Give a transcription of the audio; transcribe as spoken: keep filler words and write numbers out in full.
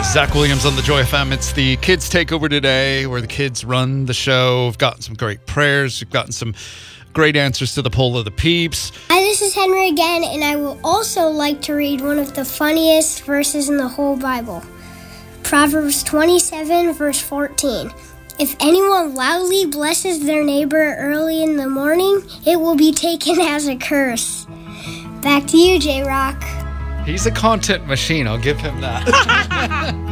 Zach Williams on the Joy F M. It's the kids takeover today, where the kids run the show. We've gotten some great prayers. We've gotten some great answers to the poll of the peeps. Hi, this is Henry again, and I will also like to read one of the funniest verses in the whole Bible. Proverbs twenty-seven, verse fourteen. If anyone loudly blesses their neighbor early in the morning, it will be taken as a curse. Back to you, J-Rock. He's a content machine. I'll give him that.